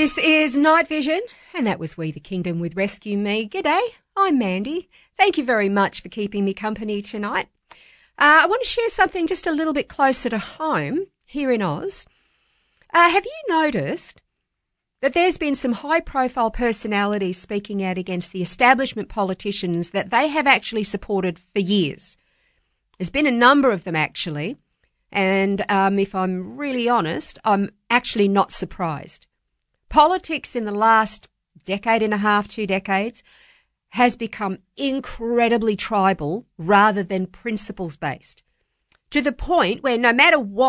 This is Night Vision, and that was We the Kingdom with Rescue Me. G'day, I'm Mandy. Thank you very much for keeping me company tonight. I want to share something just a little bit closer to home here in Oz. Have you noticed that there's been some high-profile personalities speaking out against the establishment politicians that they have actually supported for years? There's been a number of them, actually, and if I'm really honest, I'm actually not surprised. Politics in the last decade and a half, 2 decades, has become incredibly tribal rather than principles-based, to the point where no matter what